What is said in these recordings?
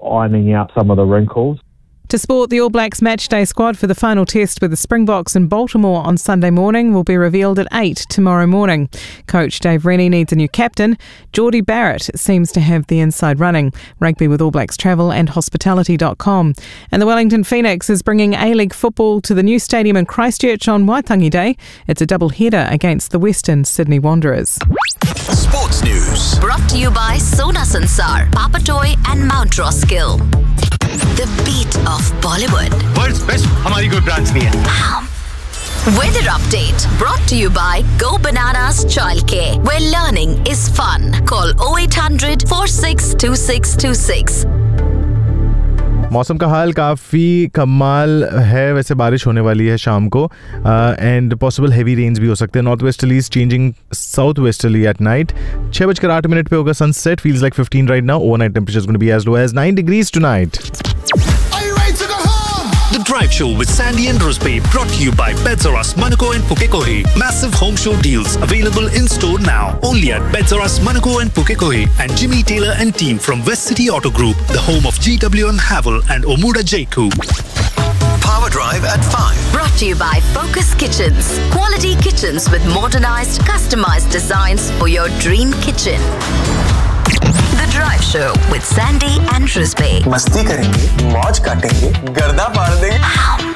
ironing out some of the wrinkles. To sport, the All Blacks matchday squad for the final test with the Springboks in Baltimore on Sunday morning will be revealed at 8 tomorrow morning. Coach Dave Rennie needs a new captain. Geordie Barrett seems to have the inside running. Rugby with All Blacks Travel and Hospitality.com. And the Wellington Phoenix is bringing A-League football to the new stadium in Christchurch on Waitangi Day. It's a double header against the Western Sydney Wanderers. Sports News. Brought to you by Sona Sansar, Papatoy and Mount Roskill. The beat of Bollywood. World's best हमारी कोई branch नहीं है. Weather update brought to you by Go Bananas Childcare, where learning is fun. Call 0800 462626. मौसम का हाल काफ़ी कमाल है. वैसे बारिश होने वाली है शाम को एंड पॉसिबल हैवी रेन्स भी हो सकते हैं. North westerlies changing south westerly at night. 6:08 पे होगा sunset. Feels like 15 right now. Overnight temperature is going to be as low as 9 degrees tonight. The Drive Show with Sandy and Ruspe, brought to you by Betsaras, Manukau and Pukekohe. Massive home show deals available in store now. Only at Betsaras, Manukau and Pukekohe. And Jimmy Taylor and team from West City Auto Group, the home of GW and Havel and Omuda Jaiku. Power Drive at 5. Brought to you by Focus Kitchens. Quality kitchens with modernized, customized designs for your dream kitchen. The Drive Show with Sandy and Ruspe. मस्ती करेंगे, मौज काटेंगे, गर्दा मार देंगे.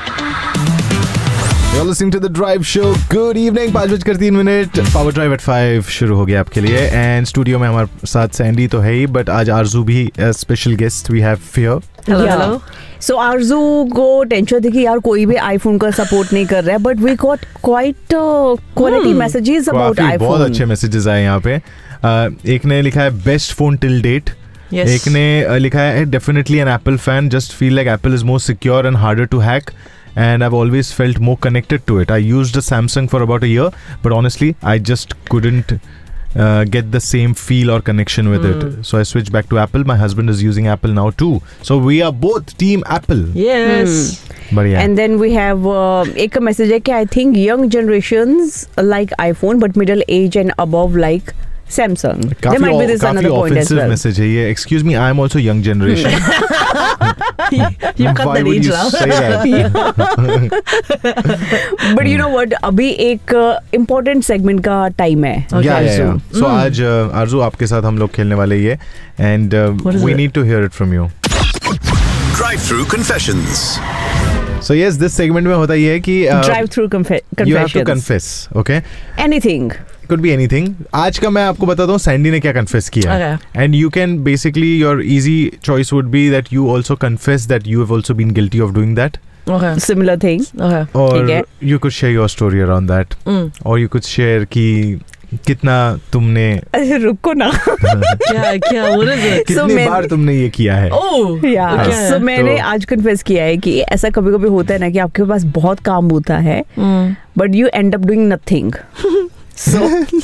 You're listening to The Drive Show. Good evening. 5:03. Power Drive at 5 शुरू हो गया आपके लिए. एंड स्टूडियो में हमारे साथ सैंडी तो है ही, बट आज आरजू भी special guest we have here. Hello. सो आरजू को टेंशन थी कि यार कोई भी आईफोन का सपोर्ट नहीं कर रहा है, but we got quite quality messages about iPhone. बहुत अच्छे मैसेजेस आए यहाँ पे. एक ने लिखा है बेस्ट फोन टिल डेट. एक ने लिखा है definitely an apple fan, just feel like Apple is more secure and harder to hack and I've always felt more connected to it. I used a Samsung for about a year, but honestly I just couldn't get the same feel or connection with it, so I switched back to Apple. My husband is using Apple now too, so we are both team Apple. Yes. But yeah, and then we have एक message है कि I think young generations like iPhone but middle age and above like Samsung. There might be this another point as well. Message है ये. Excuse me, I am also young generation. You cut that age now. But you know what? अभी एक important segment का time है. Yeah. So आज आरजू आपके साथ हम लोग खेलने वाले ये, and we need to hear it from you. Drive-through confessions. So yes, this segment में होता ये है कि drive-through confessions. You have to confess, okay? Anything. Could be anything. आज का मैं आपको बताता हूँ सैंडी ने क्या confess किया. Okay. And you can basically, your easy choice would be that you also confess that you have also been guilty of doing that. Okay. Similar thing. Okay. Or you could share your story around that. Or you could share कि कितना तुमने रुको ना क्या what is it? कितनी बार तुमने ये किया है. So मैंने आज कन्फेस किया है कि ऐसा कभी कभी होता है ना कि आपके पास बहुत काम होता है but you end up doing nothing. So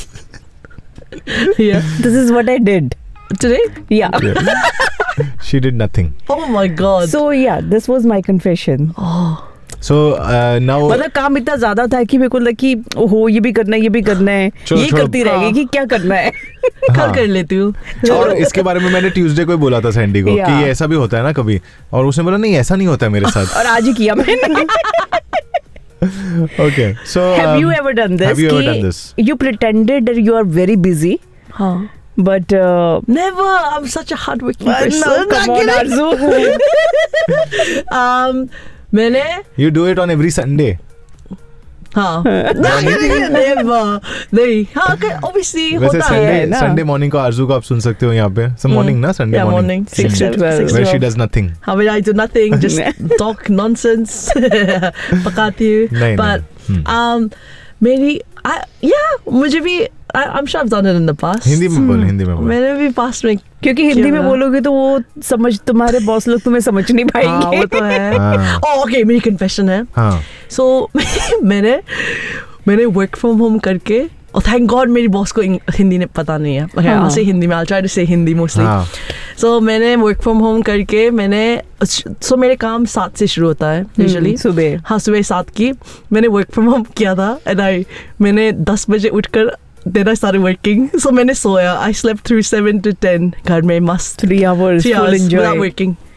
this is what I did today. Yeah. She did nothing. Oh my god. So yeah, this was my confession. So now मतलब काम इतना ज्यादा था कि मेरे को लगा कि ओहो ये भी करना है, ये भी करना है, ये करती रहेगी कि क्या करना है. कल कर लेती हूँ. और इसके बारे में मैंने ट्यूसडे को ही बोला था सैंडी को कि ये ऐसा भी होता है ना कभी, और उसने बोला नहीं ऐसा नहीं होता है मेरे साथ. और आज ही किया मैंने. Okay, so have you ever done this? Have you ever done this? You pretended that you are very busy. But never. I'm such a hardworking person. No, come on, Arzu. मैंने You do it on every Sunday. हाँ नहीं हाँ obviously होता है ना. Sunday morning को आरजू को आप सुन सकते हो यहाँ पे. मॉर्निंग ना Sunday morning 6 to 12 where she does nothing. How will I do nothing? Just talk nonsense. पकाती हूँ. But मेरी मुझे भी I'm sure I've done it in the past. Hindi में बोल. मैंने भी पास्ट में, क्योंकि हिंदी में बोलोगे तो वो समझ तुम्हारे बॉस लोग तुम्हें समझ नहीं पाएंगे. वो तो है. ओके मेरी कन्फेशन है. सो मैंने वर्क फ्रॉम होम करके, और थैंक गॉड मेरी बॉस को हिंदी ने पता नहीं है. ओके I'll say हिंदी में, I'll try to say Hindi mostly. सो मैंने वर्क फ्रॉम होम करके मेरे काम 7 से शुरू होता है यूजुअली. सुबह 7 की मैंने वर्क फ्रॉम होम किया था एंड मैंने 10 बजे उठकर then I started working. So मैंने सोया. I slept through 7 to 10. घर में मस्त 3 hours full enjoy without working.